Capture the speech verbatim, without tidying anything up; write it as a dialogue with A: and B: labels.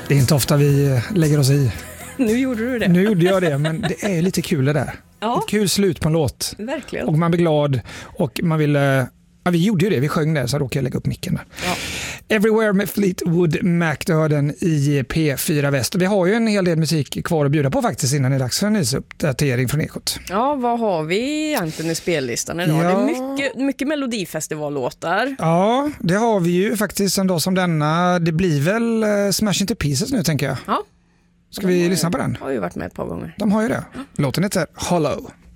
A: Det är inte ofta vi lägger oss i.
B: Nu gjorde du det.
A: Nu gjorde jag det, men det är lite kul det där.
B: Ja.
A: Ett kul slut på en låt.
B: Verkligen. Och
A: man blir glad och man vill... Ja, vi gjorde ju det, vi sjöng det, så då kan jag lägga upp micken där.
B: Ja.
A: Everywhere med Fleetwood Mac, du hör den i P fyra Väst. Vi har ju en hel del musik kvar att bjuda på faktiskt innan det är dags för en nyhetsuppdatering från Ekot.
B: Ja, vad har vi egentligen i spellistan idag?
A: Ja.
B: Det är mycket, mycket melodifestivallåtar.
A: Ja, det har vi ju faktiskt en dag som denna. Det blir väl uh, Smash Into Pieces nu, tänker jag.
B: Ja.
A: Ska vi lyssna på den?
B: Har ju varit med ett par gånger.
A: De har ju det. Låten heter Hollow.